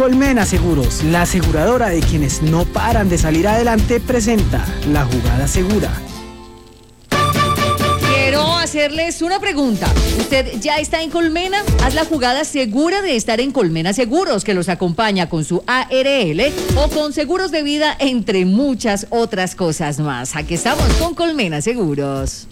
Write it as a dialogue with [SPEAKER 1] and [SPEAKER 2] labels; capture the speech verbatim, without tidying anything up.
[SPEAKER 1] Colmena Seguros, la aseguradora de quienes no paran de salir adelante, presenta La Jugada Segura.
[SPEAKER 2] Quiero hacerles una pregunta. ¿Usted ya está en Colmena? Haz la jugada segura de estar en Colmena Seguros, que los acompaña con su A R L o con seguros de vida, entre muchas otras cosas más. Aquí estamos con Colmena Seguros.